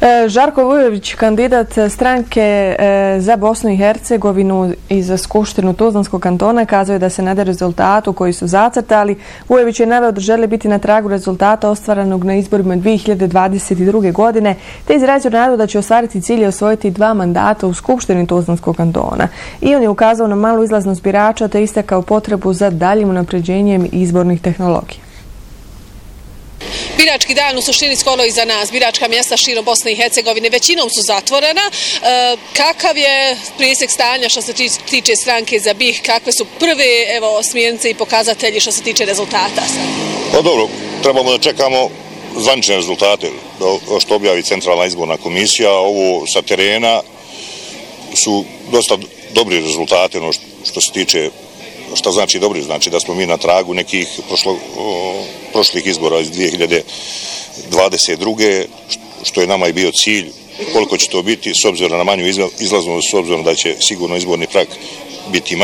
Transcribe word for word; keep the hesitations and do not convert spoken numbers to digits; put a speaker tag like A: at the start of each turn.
A: Žarko Vujović, kandidat stranke za Bosnu i Hercegovinu i za Skupštinu Tuzlanskog kantona, kazao je da se nade rezultatu koji su zacrtali. Vujović je naveo da žele biti na tragu rezultata ostvaranog na izborima dvije hiljade dvadeset druge. godine, te izrazio nadu da će ostvariti cilj i osvojiti dva mandata u Skupštini Tuzlanskog kantona. I on je ukazao na malu izlaznost birača te istakao potrebu za daljim unapređenjem izbornih tehnologija.
B: Birački dan u suštini skoro iza nas, biračka mjesta širom Bosne i Hercegovine većinom su zatvorena. Kakav je presjek stanja što se tiče stranke za BiH, kakve su prve evo, smjernice i pokazatelji što se tiče rezultata?
C: Pa dobro, trebamo da čekamo zvanične rezultate što objavi Centralna izborna komisija. Ovo sa terena su dosta dobri rezultati, ono što se tiče. Šta znači dobri? Znači da smo mi na tragu nekih prošlo, o, prošlih izbora iz dvije hiljade dvadeset druge. što je nama i bio cilj. Koliko će to biti s obzirom na manju izlaznost, s obzirom da će sigurno izborni prag biti manji.